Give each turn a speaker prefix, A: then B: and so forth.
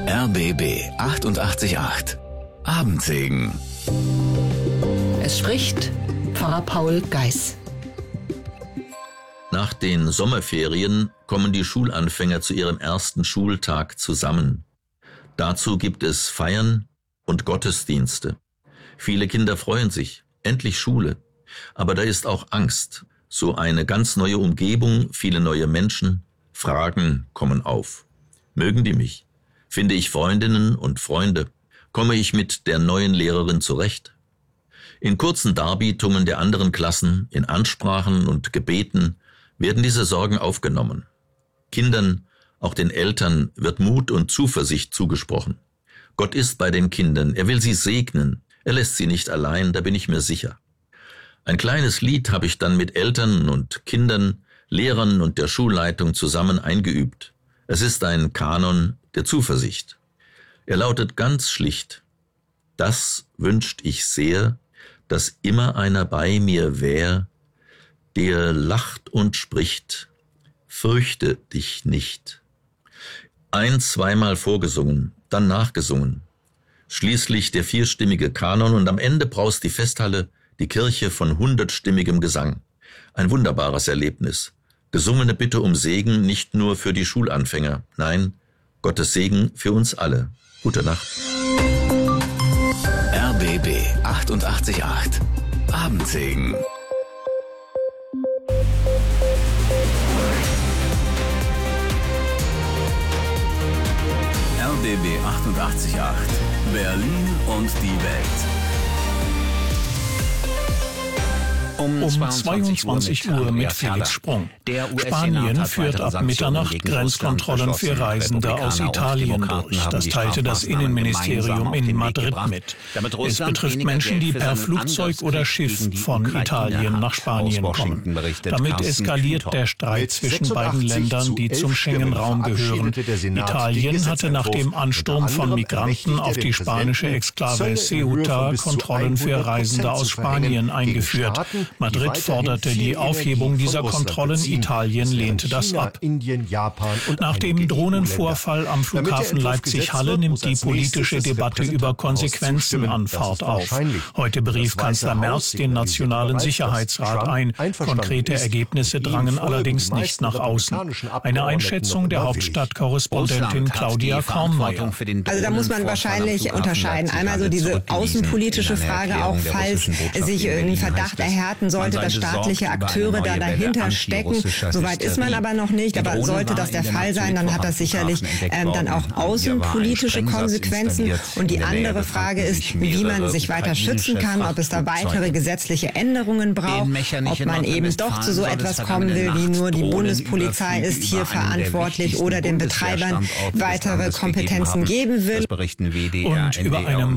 A: RBB 888 Abendsegen.
B: Es spricht Pfarrer Paul Geis.
C: Nach den Sommerferien kommen die Schulanfänger zu ihrem ersten Schultag zusammen. Dazu gibt es Feiern und Gottesdienste. Viele Kinder freuen sich, endlich Schule. Aber da ist auch Angst. So eine ganz neue Umgebung, viele neue Menschen. Fragen kommen auf. Mögen die mich? Finde ich Freundinnen und Freunde? Komme ich mit der neuen Lehrerin zurecht? In kurzen Darbietungen der anderen Klassen, in Ansprachen und Gebeten werden diese Sorgen aufgenommen. Kindern, auch den Eltern, wird Mut und Zuversicht zugesprochen. Gott ist bei den Kindern, er will sie segnen. Er lässt sie nicht allein, da bin ich mir sicher. Ein kleines Lied habe ich dann mit Eltern und Kindern, Lehrern und der Schulleitung zusammen eingeübt. Es ist ein Kanon der Zuversicht. Er lautet ganz schlicht: Das wünscht ich sehr, dass immer einer bei mir wär, der lacht und spricht, fürchte dich nicht. Zweimal vorgesungen, dann nachgesungen. Schließlich der vierstimmige Kanon und am Ende braust die Festhalle, die Kirche von 100-stimmigem Gesang. Ein wunderbares Erlebnis. Gesungene Bitte um Segen nicht nur für die Schulanfänger, nein, Gottes Segen für uns alle. Gute Nacht.
A: RBB 888 Abendsegen. RBB 888 Berlin und die Welt.
D: Um 22 Uhr mit Felix Sprung. Spanien führt ab Mitternacht Grenzkontrollen für Reisende aus Italien durch. Das teilte das Innenministerium in Madrid mit. Es betrifft Menschen, die per Flugzeug oder Schiff von Italien nach Spanien kommen. Damit eskaliert der Streit zwischen beiden Ländern, die zum Schengen-Raum gehören. Italien hatte nach dem Ansturm von Migranten auf die spanische Exklave Ceuta Kontrollen für Reisende aus Spanien eingeführt. Madrid forderte die Aufhebung dieser Kontrollen, Italien lehnte das ab. Nach dem Drohnenvorfall am Flughafen Leipzig-Halle nimmt die politische Debatte über Konsequenzen an Fahrt auf. Heute berief Kanzler Merz den Nationalen Sicherheitsrat ein. Konkrete Ergebnisse drangen allerdings nicht nach außen. Eine Einschätzung der Hauptstadtkorrespondentin Claudia Kornmeier.
E: Also da muss man wahrscheinlich unterscheiden. Einmal so diese außenpolitische Frage, auch falls sich irgendwie Verdacht erhärten sollte, dass staatliche Akteure da dahinter stecken. Soweit ist man aber noch nicht. Aber sollte das der Fall sein, dann hat das sicherlich dann auch außenpolitische Konsequenzen. Und die andere Frage ist, wie man sich weiter schützen kann, ob es da weitere gesetzliche Änderungen braucht, ob man eben doch zu so etwas kommen will, wie nur die Bundespolizei ist hier verantwortlich oder den Betreibern weitere Kompetenzen geben will.
D: Und über einem